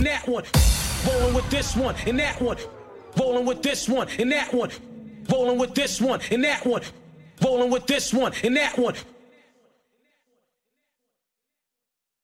that one. Rolling with this one and that one. Rolling with this one and that one. Rolling with this one and that one. Rolling with this one and that one.